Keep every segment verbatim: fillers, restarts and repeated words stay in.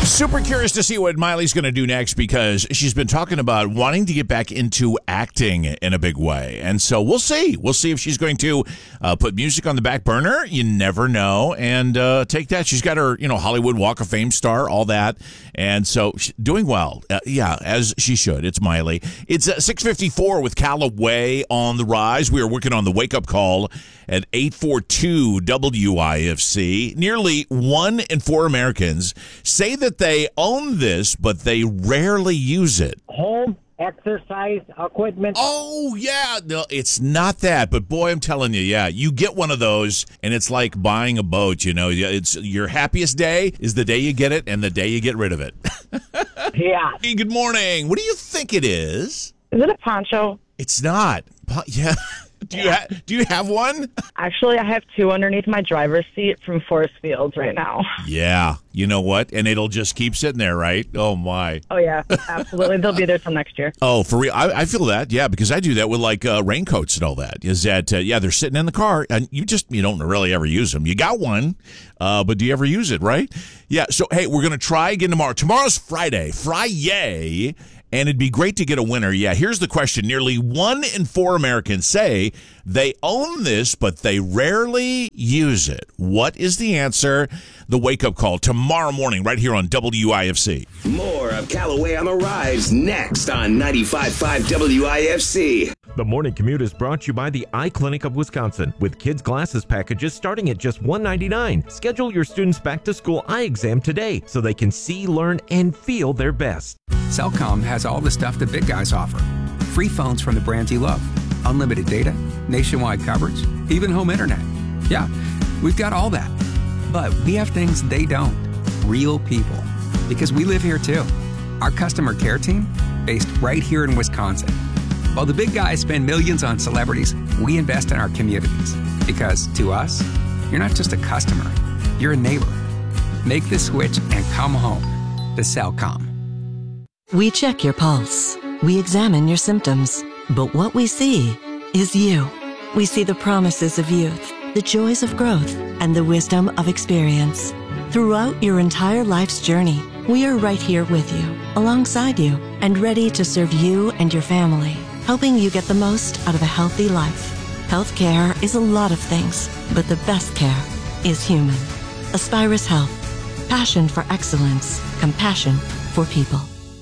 Super curious to see what Miley's going to do next because she's been talking about wanting to get back into acting in a big way. And so we'll see. We'll see if she's going to uh, put music on the back burner. You never know. And uh, take that. She's got her, you know, Hollywood Walk of Fame star, all that. And so she's doing well. Uh, yeah, as she should. It's Miley. It's uh, six fifty-four with Callaway on the rise. We are working on the wake-up call at eight forty-two W I F C. Nearly one in four Americans say that they own this, but they rarely use it. Home exercise equipment. Oh, yeah. No, it's not that. But, boy, I'm telling you, yeah, you get one of those, and it's like buying a boat, you know. It's your happiest day is the day you get it and the day you get rid of it. Yeah. Hey, good morning. What do you think it is? Is it a poncho? It's not. Yeah. Do you, ha- do you have one? Actually, I have two underneath my driver's seat from Forest Fields right now. Yeah. You know what? And it'll just keep sitting there, right? Oh, my. Oh, yeah. Absolutely. They'll be there till next year. Oh, for real? I, I feel that, yeah, because I do that with, like, uh, raincoats and all that. Is that, uh, yeah, they're sitting in the car, and you just, you don't really ever use them. You got one, uh, but do you ever use it, right? Yeah, so, hey, we're going to try again tomorrow. Tomorrow's Friday. Friday. And it'd be great to get a winner. Yeah, here's the question. Nearly one in four Americans say they own this, but they rarely use it. What is the answer? The wake-up call tomorrow morning right here on W I F C. More of Callaway on the Rise next on ninety-five point five W I F C. The Morning Commute is brought to you by the Eye Clinic of Wisconsin with kids' glasses packages starting at just one dollar and ninety-nine cents. Schedule your students' back-to-school eye exam today so they can see, learn, and feel their best. Cellcom has all the stuff the big guys offer. Free phones from the brands you love. Unlimited data, nationwide coverage, even home internet. Yeah, we've got all that. But we have things they don't. Real people. Because we live here too. Our customer care team, based right here in Wisconsin. While the big guys spend millions on celebrities, we invest in our communities. Because to us, you're not just a customer, you're a neighbor. Make the switch and come home to Cellcom. We check your pulse. We examine your symptoms. But what we see is you. We see the promises of youth, the joys of growth, and the wisdom of experience. Throughout your entire life's journey, we are right here with you, alongside you, and ready to serve you and your family, helping you get the most out of a healthy life. Healthcare is a lot of things, but the best care is human. Aspirus Health. Passion for excellence. Compassion for people.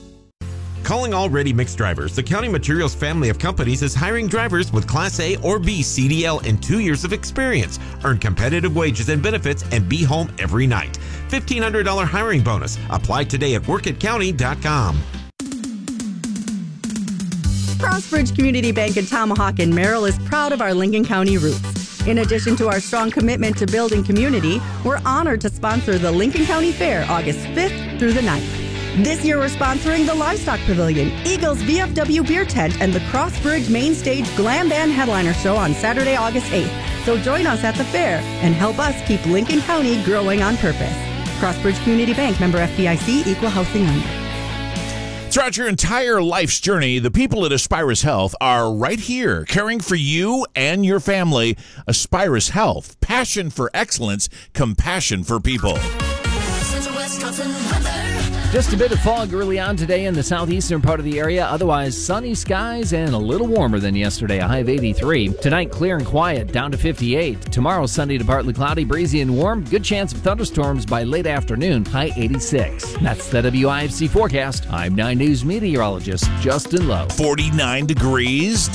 Calling all ready-mix drivers, the County Materials family of companies is hiring drivers with Class A or B C D L and two years of experience. Earn competitive wages and benefits and be home every night. fifteen hundred dollars hiring bonus. Apply today at work at county dot com. Crossbridge Community Bank in Tomahawk and Merrill is proud of our Lincoln County roots. In addition to our strong commitment to building community, we're honored to sponsor the Lincoln County Fair August fifth through the ninth. This year, we're sponsoring the Livestock Pavilion, Eagles V F W Beer Tent, and the Crossbridge Main Stage Glam Band Headliner Show on Saturday, August eighth. So join us at the fair and help us keep Lincoln County growing on purpose. Crossbridge Community Bank, member F D I C, equal housing lender. Throughout your entire life's journey, the people at Aspirus Health are right here, caring for you and your family. Aspirus Health, passion for excellence, compassion for people. Just a bit of fog early on today in the southeastern part of the area. Otherwise, sunny skies and a little warmer than yesterday, a high of eighty-three. Tonight, clear and quiet, down to fifty-eight. Tomorrow, sunny to partly cloudy, breezy and warm. Good chance of thunderstorms by late afternoon, high eighty-six. That's the W I F C forecast. I'm nine News meteorologist Justin Lowe. forty-nine degrees.